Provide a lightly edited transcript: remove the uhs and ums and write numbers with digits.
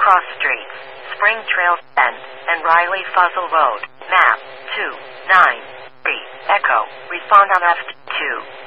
cross streets, Spring Trail 10, and Riley Fuzzle Road. Map 293. Echo. Respond on F2.